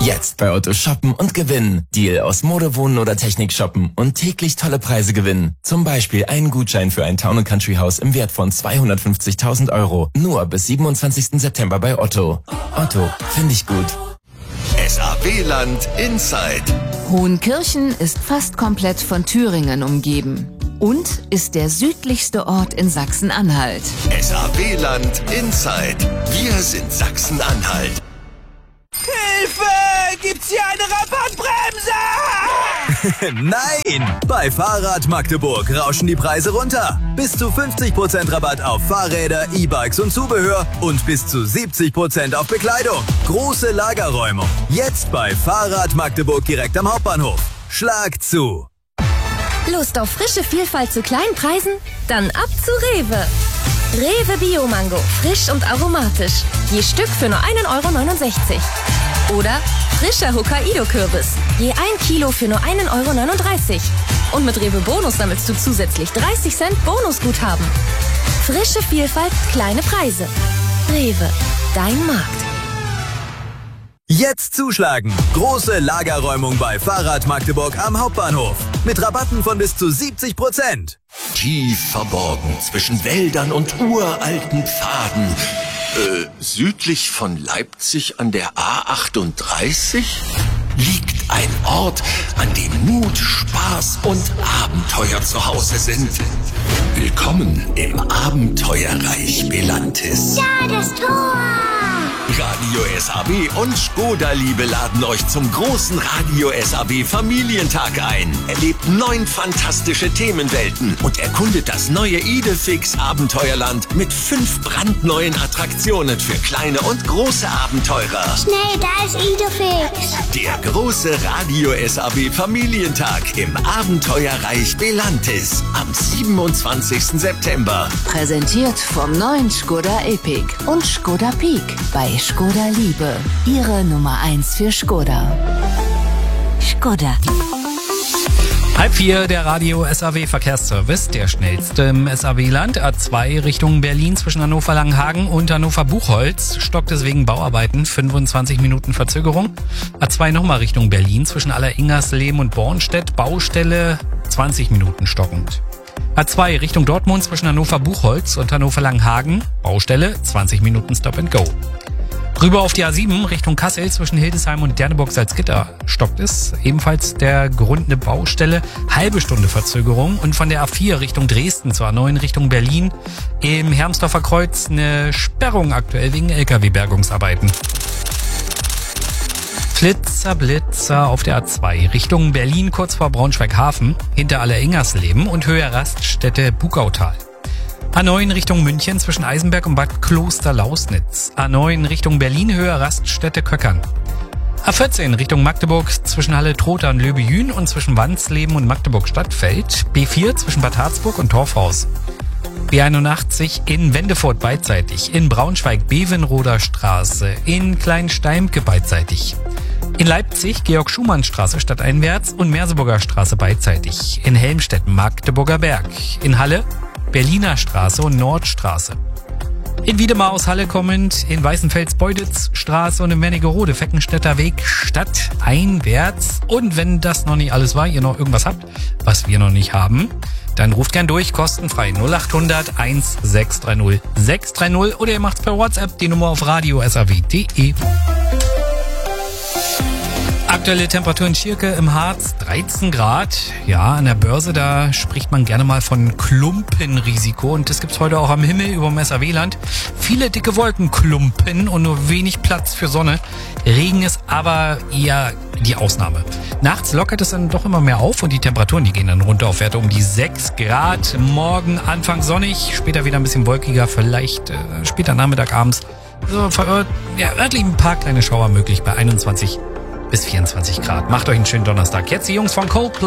Jetzt bei Otto shoppen und gewinnen. Deal aus Mode, Wohnen oder Technik shoppen und täglich tolle Preise gewinnen. Zum Beispiel einen Gutschein für ein Town & Country Haus im Wert von 250.000 €. Nur bis 27. September bei Otto. Otto, finde ich gut. SAW-Land Inside. Hohenkirchen ist fast komplett von Thüringen umgeben und ist der südlichste Ort in Sachsen-Anhalt. SAW-Land Inside. Wir sind Sachsen-Anhalt. Hilfe! Gibt's hier eine Rabattbremse? Nein! Bei Fahrrad Magdeburg rauschen die Preise runter. Bis zu 50% Rabatt auf Fahrräder, E-Bikes und Zubehör und bis zu 70% auf Bekleidung. Große Lagerräumung. Jetzt bei Fahrrad Magdeburg direkt am Hauptbahnhof. Schlag zu! Lust auf frische Vielfalt zu kleinen Preisen? Dann ab zu Rewe. Rewe Bio-Mango, frisch und aromatisch. Je Stück für nur 1,69 €. Oder frischer Hokkaido-Kürbis. Je 1 Kilo für nur 1,39 €. Und mit Rewe Bonus sammelst du zusätzlich 30 Cent Bonusguthaben. Frische Vielfalt, kleine Preise. Rewe, dein Markt. Jetzt zuschlagen! Große Lagerräumung bei Fahrrad Magdeburg am Hauptbahnhof. Mit Rabatten von bis zu 70%. Tief verborgen zwischen Wäldern und uralten Pfaden. Südlich von Leipzig an der A38 liegt ein Ort, an dem Mut, Spaß und Abenteuer zu Hause sind. Willkommen im Abenteuerreich Belantis. Ja, das Tor! Radio SAW und Skoda-Liebe laden euch zum großen Radio SAW Familientag ein. Erlebt 9 fantastische Themenwelten und erkundet das neue Idefix Abenteuerland mit 5 brandneuen Attraktionen für kleine und große Abenteurer. Schnell, da ist Idefix. Der große Radio SAW Familientag im Abenteuerreich Belantis am 27. September. Präsentiert vom neuen Skoda Epic und Skoda Peak bei Skoda Liebe. Ihre Nummer 1 für Skoda. Skoda. 3:30, der Radio SAW Verkehrsservice, der schnellste im SAW-Land. A2 Richtung Berlin zwischen Hannover-Langenhagen und Hannover-Buchholz. Stockt es wegen Bauarbeiten, 25 Minuten Verzögerung. A2 nochmal Richtung Berlin zwischen Alleringersleben und Bornstedt. Baustelle, 20 Minuten stockend. A2 Richtung Dortmund zwischen Hannover-Buchholz und Hannover-Langenhagen. Baustelle, 20 Minuten Stop and Go. Rüber auf die A7 Richtung Kassel zwischen Hildesheim und Derneburg-Salzgitter stockt es. Ebenfalls der Grund eine Baustelle, halbe Stunde Verzögerung. Und von der A4 Richtung Dresden zur A9 Richtung Berlin im Hermsdorfer Kreuz eine Sperrung aktuell wegen LKW-Bergungsarbeiten. Flitzer, Blitzer auf der A2 Richtung Berlin kurz vor Braunschweig-Hafen hinter Alleringersleben und Höhe Raststätte Bugautal. A9 Richtung München zwischen Eisenberg und Bad Kloster-Lausnitz. A9 Richtung Berlin, Höhe Raststätte Köckern. A14 Richtung Magdeburg zwischen Halle-Trotha und Löbejün und zwischen Wandsleben und Magdeburg-Stadtfeld. B4 zwischen Bad Harzburg und Torfhaus. B81 in Wendefurt beidseitig. In Braunschweig Bevenroder Straße. In Kleinsteimke beidseitig. In Leipzig Georg-Schumann-Straße stadteinwärts und Merseburger Straße beidseitig. In Helmstedt Magdeburger Berg. In Halle Berliner Straße und Nordstraße. In Wiedemar aus Halle kommend, in Weißenfels-Beuditz-Straße und in Wernigerode Feckenstädter Weg stadteinwärts. Und wenn das noch nicht alles war, ihr noch irgendwas habt, was wir noch nicht haben, dann ruft gern durch, kostenfrei 0800 1630 630 oder ihr macht's per WhatsApp, die Nummer auf radio.saw.de. Aktuelle Temperatur in Schierke im Harz 13 Grad. Ja, an der Börse, da spricht man gerne mal von Klumpenrisiko. Und das gibt's heute auch am Himmel über dem SAW-Land. Viele dicke Wolkenklumpen und nur wenig Platz für Sonne. Regen ist aber eher die Ausnahme. Nachts lockert es dann doch immer mehr auf und die Temperaturen, die gehen dann runter auf Werte um die 6 Grad. Morgen Anfang sonnig, später wieder ein bisschen wolkiger, vielleicht später Nachmittag, abends. So, örtlich ein paar kleine Schauer möglich bei 21 bis 24 Grad. Macht euch einen schönen Donnerstag. Jetzt die Jungs von Coldplay.